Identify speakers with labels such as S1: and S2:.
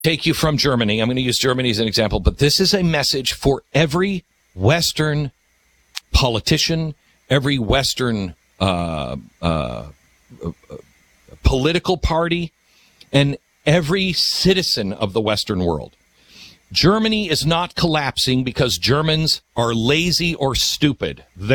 S1: take you from Germany. I'm going to use Germany as an example, but this is a message for every Western politician, every Western political party, and every citizen of the Western world. Germany is not collapsing because Germans are lazy or stupid.